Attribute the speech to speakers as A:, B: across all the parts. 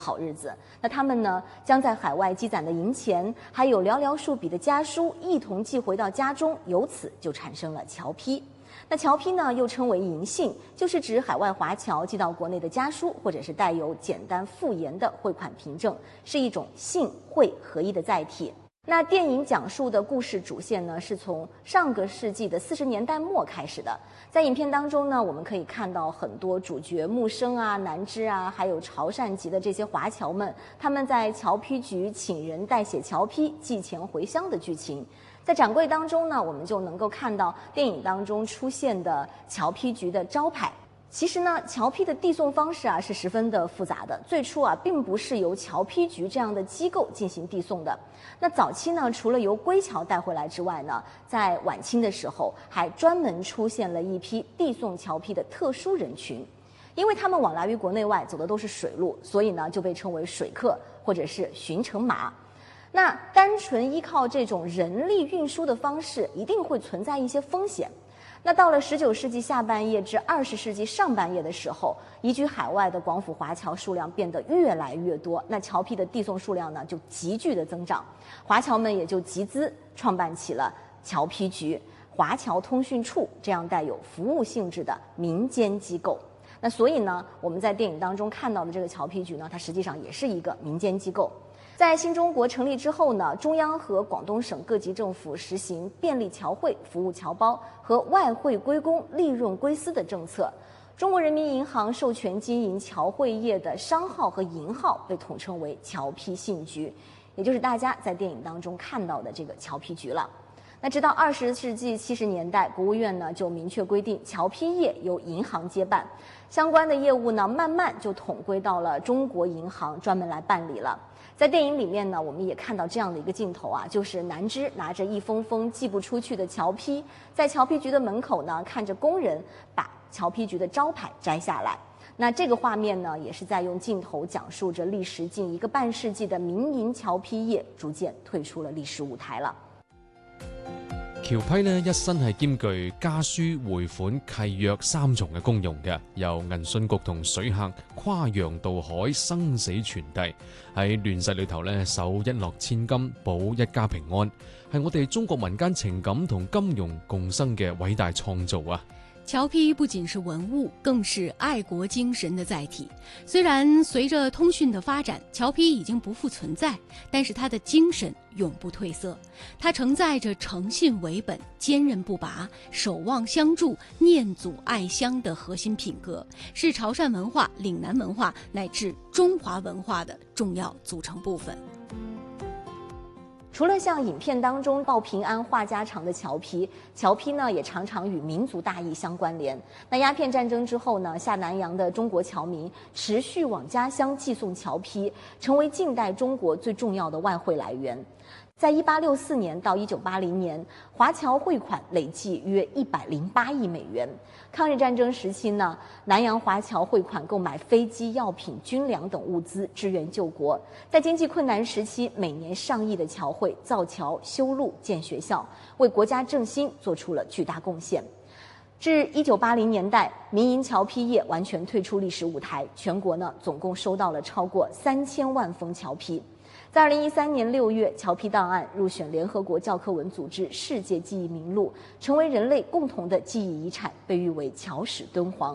A: 好日子。那他们呢，将在海外积攒的银钱，还有寥寥数笔的家书，一同寄回到家中，由此就产生了侨批。那侨批呢，又称为银信，就是指海外华侨寄到国内的家书，或者是带有简单附言的汇款凭证，是一种信汇合一的载体。那电影讲述的故事主线呢，是从上个世纪的40年代末开始的。在影片当中呢，我们可以看到很多主角木生啊、南枝啊，还有潮汕籍的这些华侨们，他们在侨批局请人代写侨批、寄钱回乡的剧情。在展柜当中呢，我们就能够看到电影当中出现的侨批局的招牌。其实呢，侨批的递送方式啊是十分的复杂的。最初啊，并不是由侨批局这样的机构进行递送的。那早期呢，除了由归侨带回来之外呢，在晚清的时候，还专门出现了一批递送侨批的特殊人群。因为他们往来于国内外，走的都是水路，所以呢，就被称为水客或者是巡城马。那单纯依靠这种人力运输的方式，一定会存在一些风险。那到了19世纪下半叶至20世纪上半叶的时候，移居海外的广府华侨数量变得越来越多，那侨批的递送数量呢就急剧的增长，华侨们也就集资创办起了侨批局、华侨通讯处这样带有服务性质的民间机构。那所以呢，我们在电影当中看到的这个侨批局呢，它实际上也是一个民间机构。在新中国成立之后呢，中央和广东省各级政府实行便利侨汇、服务侨胞和外汇归公、利润归私的政策。中国人民银行授权经营侨汇业的商号和银号被统称为侨批信局，也就是大家在电影当中看到的这个侨批局了。那直到20世纪70年代，国务院呢就明确规定侨批业由银行接办，相关的业务呢慢慢就统归到了中国银行专门来办理了。在电影里面呢，我们也看到这样的一个镜头啊，就是南枝拿着一封封寄不出去的侨批，在侨批局的门口呢，看着工人把侨批局的招牌摘下来。那这个画面呢，也是在用镜头讲述着历时近1个半世纪的民营侨批业逐渐退出了历史舞台了。
B: 僑批呢一身係兼具家書、匯款、契約3重嘅功用嘅，由銀信局同水客跨洋渡海、生死傳遞，喺亂世裏頭呢守一諾千金，保一家平安，係我哋中國民間情感同金融共生嘅偉大創造啊！
C: 侨批不仅是文物，更是爱国精神的载体。虽然随着通讯的发展，侨批已经不复存在，但是它的精神永不褪色。它承载着诚信为本、坚韧不拔、守望相助、念祖爱乡的核心品格，是潮汕文化、岭南文化乃至中华文化的重要组成部分。
A: 除了像影片当中报平安、话家常的侨批，侨批呢也常常与民族大义相关联。那鸦片战争之后呢，下南洋的中国侨民持续往家乡寄送侨批，成为近代中国最重要的外汇来源。在1864年到1980年，华侨汇款累计约108亿美元。抗日战争时期呢，南洋华侨汇款购买飞机、药品、军粮等物资，支援救国。在经济困难时期，每年上亿的侨汇造桥、修路、建学校，为国家振兴做出了巨大贡献。至1980年代，民营侨批业完全退出历史舞台，全国呢总共收到了超过3000万封侨批。在2013年6月，侨批档案入选联合国教科文组织世界记忆名录，成为人类共同的记忆遗产，被誉为侨史敦煌。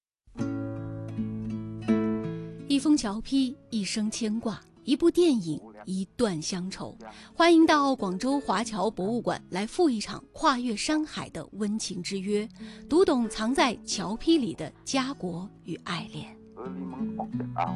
C: 一封侨批，一生牵挂；一部电影，一段乡愁。欢迎到广州华侨博物馆来赴一场跨越山海的温情之约，读懂藏在侨批里的家国与爱恋。